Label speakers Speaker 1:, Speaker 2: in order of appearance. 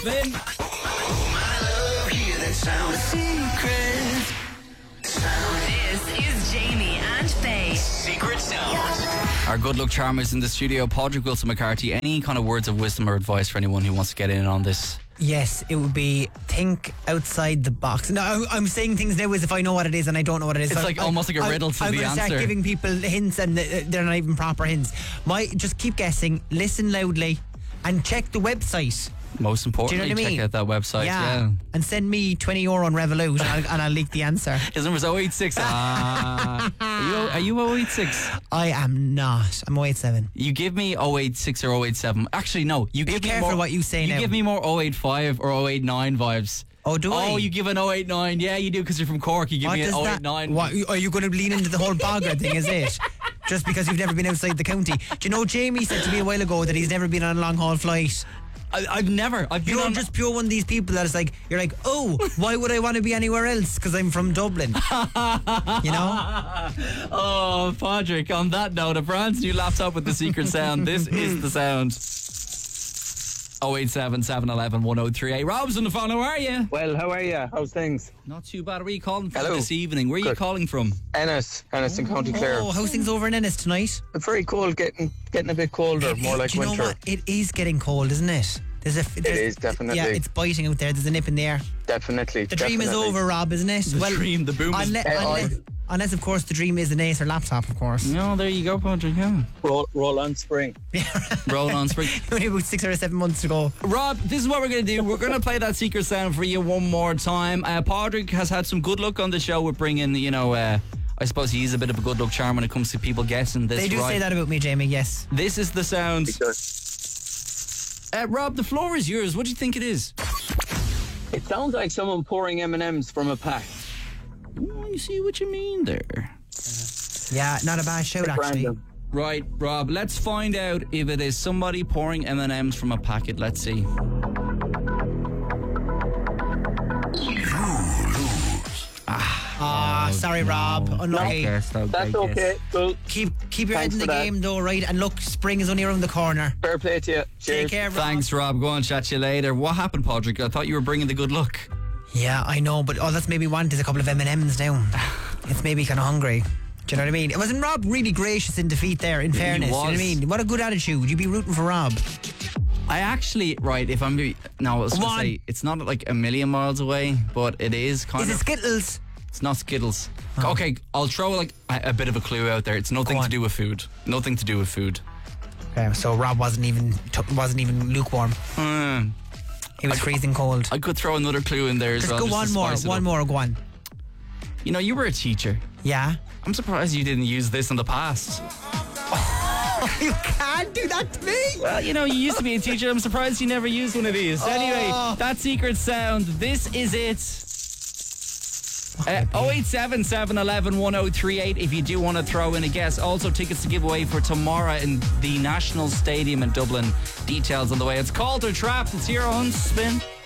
Speaker 1: Vin.
Speaker 2: This is Jamie and Faye.
Speaker 3: Secret Sound.
Speaker 1: Our good luck charmers in the studio, Padraig Wilson McCarthy. Any kind of words of wisdom or advice for anyone who wants to get in on this?
Speaker 4: Yes, it would be think outside the box. No, I'm saying things now as if I know what it is and I don't know what it is.
Speaker 1: It's
Speaker 4: So
Speaker 1: like almost like a riddle to
Speaker 4: I'm
Speaker 1: the
Speaker 4: gonna
Speaker 1: answer.
Speaker 4: start giving people hints and they're not even proper hints. Just keep guessing, listen loudly and check the website.
Speaker 1: Most
Speaker 4: Do you
Speaker 1: importantly,
Speaker 4: know what I mean?
Speaker 1: check out that website. Yeah.
Speaker 4: And send me €20 on Revolut and I'll leak the answer.
Speaker 1: His number's 086. Are you 086?
Speaker 4: I am not. I'm 087.
Speaker 1: You give me 086 or 087. Actually, no. You give me
Speaker 4: careful
Speaker 1: more,
Speaker 4: what you say
Speaker 1: You
Speaker 4: now.
Speaker 1: give me more 085 or 089 vibes.
Speaker 4: Oh, do I?
Speaker 1: Oh, you give an 089. Yeah, you do because you're from Cork. You give
Speaker 4: What
Speaker 1: me an
Speaker 4: does that-
Speaker 1: 089.
Speaker 4: What, are you going to lean into the whole Bogger thing, is it? Just because you've never been outside the county. Do you know Jamie said to me a while ago that he's never been on a long haul flight?
Speaker 1: I've never. I've been
Speaker 4: You're
Speaker 1: on.
Speaker 4: just pure one of these people that is like, you're like, oh, why would I want to be anywhere else? Because I'm from Dublin. You know?
Speaker 1: Oh, Padraig, on that note, a brand new laptop with the secret sound. This is the sound. 087 711 1038. Rob's on the phone. How are you?
Speaker 5: Well, how are you? How's things?
Speaker 1: Not too bad. Where are you calling from
Speaker 5: Hello.
Speaker 1: this evening? Where are you
Speaker 5: Good.
Speaker 1: calling from?
Speaker 5: Ennis in County Clare.
Speaker 4: Oh, how's things over in Ennis tonight?
Speaker 5: Very cold, getting a bit colder, more like
Speaker 4: Do you know
Speaker 5: winter.
Speaker 4: what? It is getting cold, isn't it? It
Speaker 5: is, definitely.
Speaker 4: Yeah, it's biting out there. There's a nip in the air.
Speaker 5: Definitely.
Speaker 4: The dream is over, Rob, isn't it?
Speaker 1: The dream, the boom is-
Speaker 4: Unless, of course, the dream is an Acer laptop, of course.
Speaker 1: No, there you go, Padraig. Yeah.
Speaker 5: Roll on spring.
Speaker 1: Roll on spring.
Speaker 4: Only about 6 or 7 months to go.
Speaker 1: Rob, this is what we're going to do. We're going to play that secret sound for you one more time. Padraig has had some good luck on the show with bringing, I suppose he's a bit of a good luck charm when it comes to people guessing this.
Speaker 4: They do
Speaker 1: right.
Speaker 4: say that about me, Jamie, yes.
Speaker 1: This is the sound. Rob, the floor is yours. What do you think it is?
Speaker 5: It sounds like someone pouring M&Ms from a pack.
Speaker 1: Oh, you see what you mean there.
Speaker 4: Yeah, not a bad shout, actually.
Speaker 5: Random.
Speaker 1: Right, Rob, let's find out if it is somebody pouring M&Ms from a packet. Let's see.
Speaker 4: Sorry, Rob. Unlucky.
Speaker 5: That's okay. Cool.
Speaker 4: Keep your head
Speaker 5: Thanks
Speaker 4: in the
Speaker 5: for that.
Speaker 4: game, though, right? And look, spring is only around the corner.
Speaker 5: Fair play to you.
Speaker 4: Take
Speaker 5: Cheers.
Speaker 4: care, Rob.
Speaker 1: Thanks, Rob. Go on, chat to you later. What happened, Padraig? I thought you were bringing the good luck.
Speaker 4: Yeah, I know, but all that's maybe want is a couple of M&Ms now. It's maybe kind of hungry. Do you know what I mean? Wasn't Rob really gracious in defeat there, in fairness? You know what I
Speaker 1: was.
Speaker 4: mean? What a good attitude. You'd be rooting for Rob.
Speaker 1: I actually, right, if I'm... No, I was going
Speaker 4: Come
Speaker 1: to
Speaker 4: on.
Speaker 1: say, it's not like a million miles away, but it is kind
Speaker 4: Is it
Speaker 1: of...
Speaker 4: Skittles?
Speaker 1: It's not Skittles. Okay, I'll throw like a bit of a clue out there. It's nothing
Speaker 4: Go
Speaker 1: to
Speaker 4: on.
Speaker 1: do with food. Nothing to do with food.
Speaker 4: Okay, so Rob wasn't even lukewarm. He was freezing cold.
Speaker 1: I could throw another clue in there as
Speaker 4: Just
Speaker 1: well.
Speaker 4: go
Speaker 1: just
Speaker 4: one
Speaker 1: to
Speaker 4: more.
Speaker 1: spice it
Speaker 4: One
Speaker 1: up.
Speaker 4: more. Go on.
Speaker 1: You know, you were a teacher.
Speaker 4: Yeah.
Speaker 1: I'm surprised you didn't use this in the past.
Speaker 4: You can't do that to me.
Speaker 1: Well, you know, you used to be a teacher. I'm surprised you never used one of these. Anyway, that secret sound. This is it. 087 711 1038 if you do want to throw in a guess. Also, tickets to give away for tomorrow in the National Stadium in Dublin. Details on the way. It's called or trapped. It's here on Spin.